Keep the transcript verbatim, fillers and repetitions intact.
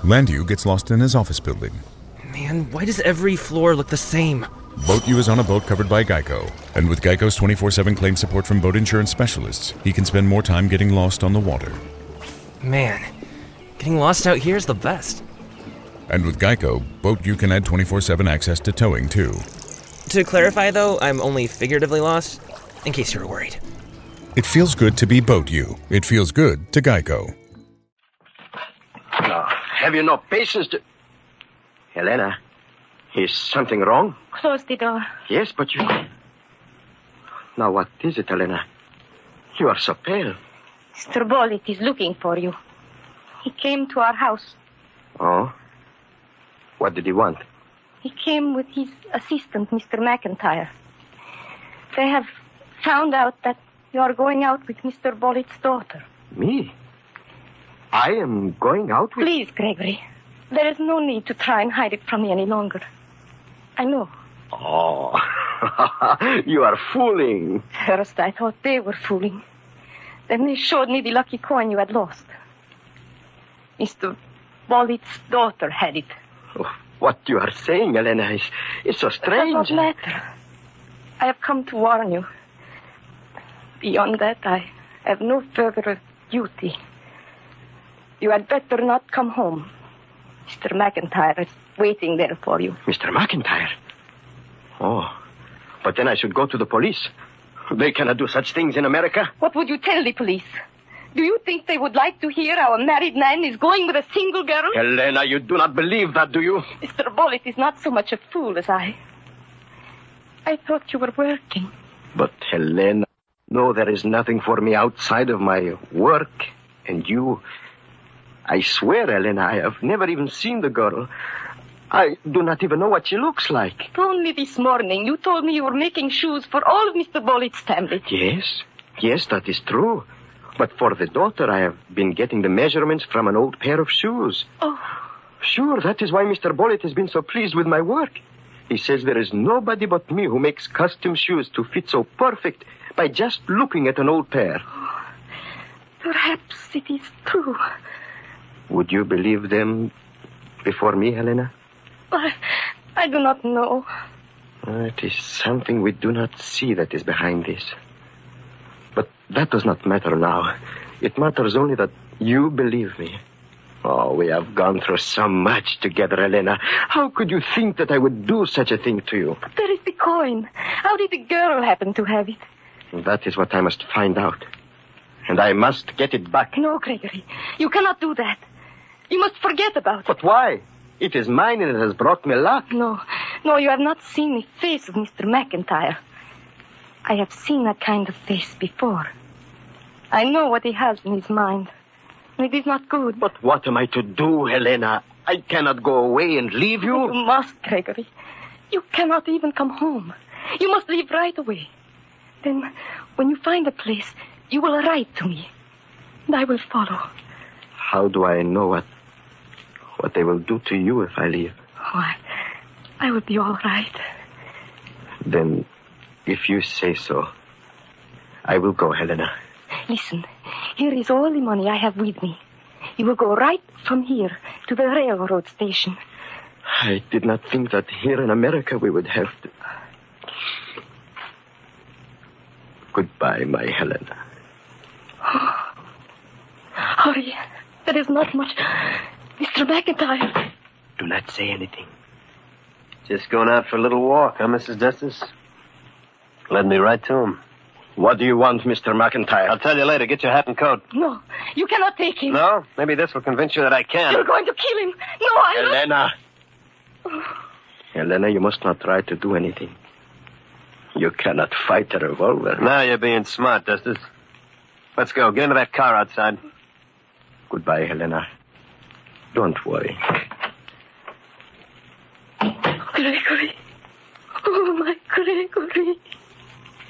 Landu gets lost in his office building. Man, why does every floor look the same? Boat U is on a boat covered by Geico, and with Geico's twenty-four seven claim support from boat insurance specialists, he can spend more time getting lost on the water. Man, getting lost out here is the best. And with Geico, Boat U can add twenty-four seven access to towing, too. To clarify, though, I'm only figuratively lost, in case you were worried. It feels good to be Boat U. It feels good to Geico. Now, have you no patience to... Helena, is something wrong? Close the door. Yes, but you... Now, what is it, Helena? You are so pale. Mister Bollitt is looking for you. He came to our house. Oh? What did he want? He came with his assistant, Mister McIntyre. They have found out that you are going out with Mister Bollitt's daughter. Me? I am going out with... Please, Gregory. There is no need to try and hide it from me any longer. I know. Oh, you are fooling. First, I thought they were fooling. Then they showed me the lucky coin you had lost. Mister Bollitt's daughter had it. Oh, what you are saying, Helena, is, is so strange. It does not matter. I have come to warn you. Beyond that, I have no further duty. You had better not come home. Mister McIntyre is waiting there for you. Mister McIntyre? Oh, but then I should go to the police. They cannot do such things in America. What would you tell the police? Do you think they would like to hear our married man is going with a single girl? Helena, you do not believe that, do you? Mister Bollitt is not so much a fool as I. I thought you were working. But, Helena, no, there is nothing for me outside of my work and you. I swear, Helena, I have never even seen the girl. I do not even know what she looks like. Only this morning you told me you were making shoes for all of Mister Bollitt's family. Yes, yes, that is true. But for the daughter, I have been getting the measurements from an old pair of shoes. Oh. Sure, that is why Mister Bollitt has been so pleased with my work. He says there is nobody but me who makes custom shoes to fit so perfect by just looking at an old pair. Oh, perhaps it is true. Would you believe them before me, Helena? I, I do not know. It is something we do not see that is behind this. But that does not matter now. It matters only that you believe me. Oh, we have gone through so much together, Helena. How could you think that I would do such a thing to you? But there is the coin. How did the girl happen to have it? That is what I must find out. And I must get it back. No, Gregory. You cannot do that. You must forget about it. But why? It is mine and it has brought me luck. No, no, you have not seen the face of Mister McIntyre. I have seen that kind of face before. I know what he has in his mind. It is not good. But what am I to do, Helena? I cannot go away and leave you. You must, Gregory. You cannot even come home. You must leave right away. Then, when you find a place, you will write to me. And I will follow. How do I know what what they will do to you if I leave? Oh, I, I will be all right. Then, if you say so, I will go, Helena. Listen, here is all the money I have with me. You will go right from here to the railroad station. I did not think that here in America we would have to... Goodbye, my Helena. Oh, hurry. There is not much... Mister McIntyre. Do not say anything. Just going out for a little walk, huh, Missus Justice? Led me right to him. What do you want, Mister McIntyre? I'll tell you later. Get your hat and coat. No, you cannot take him. No? Maybe this will convince you that I can. You're going to kill him. No, I... Helena. Oh. Helena, you must not try to do anything. You cannot fight a revolver. Now you're being smart, Justice. Let's go. Get into that car outside. Goodbye, Helena. Don't worry. Gregory. Oh, my Gregory.